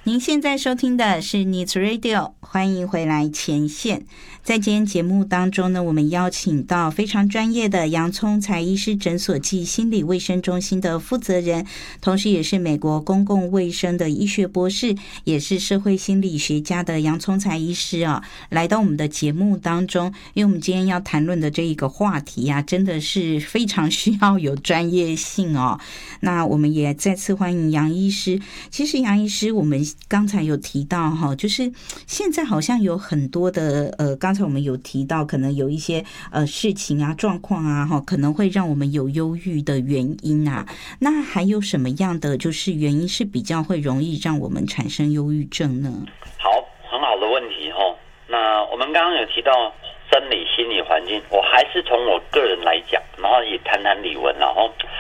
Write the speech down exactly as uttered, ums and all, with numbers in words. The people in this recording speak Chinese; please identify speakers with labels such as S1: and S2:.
S1: 您现在收听的是 Needs Radio， 欢迎回来前线。在今天节目当中呢，我们邀请到非常专业的杨聪财医师诊所暨心理卫生中心的负责人，同时也是美国公共卫生的医学博士，也是社会心理学家的杨聪财医师啊，来到我们的节目当中。因为我们今天要谈论的这一个话题啊，真的是非常需要有专业性哦。那我们也再次欢迎杨医师。其实杨医师，我们刚才有提到哈，就是现在好像有很多的呃，刚才我们有提到，可能有一些呃事情啊、状况啊，哈，可能会让我们有忧郁的原因啊。那还有什么样的就是原因是比较会容易让我们产生忧郁症呢？
S2: 好，很好的问题哈。那我们刚刚有提到生理、心理环境，我还是从我个人来讲，然后也谈谈理文了哈。